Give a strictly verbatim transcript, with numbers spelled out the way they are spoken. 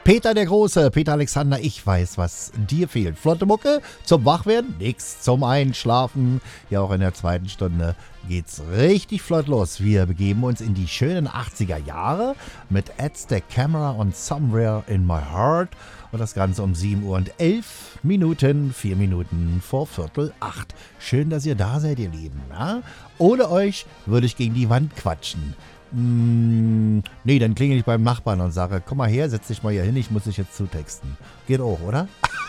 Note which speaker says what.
Speaker 1: Peter der Große, Peter Alexander, ich weiß, was dir fehlt. Flotte Mucke zum Wachwerden, nix zum Einschlafen. Ja, auch in der zweiten Stunde geht's richtig flott los. Wir begeben uns in die schönen achtziger Jahre mit At the Camera und Somewhere in My Heart. Und das Ganze um sieben Uhr und elf Minuten, vier Minuten vor Viertel acht. Schön, dass ihr da seid, ihr Lieben. Ja? Ohne euch würde ich gegen die Wand quatschen. Mm, nee, dann klingel ich beim Nachbarn und sage, komm mal her, setz dich mal hier hin, ich muss dich jetzt zutexten. Geht auch, oder?